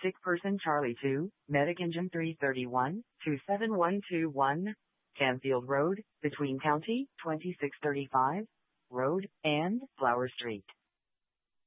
Sick person Charlie 2, Medic Engine 331, 27121, Canfield Road, between County 2635 Road and Flower Street.